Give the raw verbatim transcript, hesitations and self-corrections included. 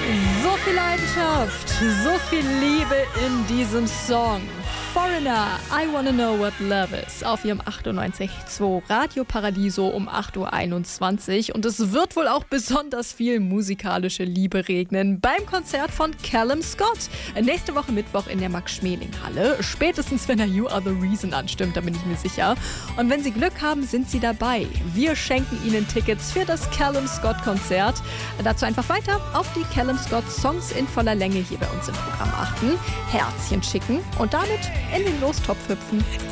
So viel Leidenschaft, so viel Liebe in diesem Song. Foreigner, I Wanna Know What Love Is auf ihrem achtundneunzig Komma zwei Radio Paradiso um acht Uhr einundzwanzig. Und es wird wohl auch besonders viel musikalische Liebe regnen beim Konzert von Callum Scott. Nächste Woche Mittwoch in der Max-Schmeling-Halle. Spätestens, wenn er You Are The Reason anstimmt, da bin ich mir sicher. Und wenn Sie Glück haben, sind Sie dabei. Wir schenken Ihnen Tickets für das Callum Scott-Konzert. Dazu einfach weiter auf die Callum Scott Songs in voller Länge hier bei uns im Programm achten, Herzchen schicken und damit in den Lostopf hüpfen.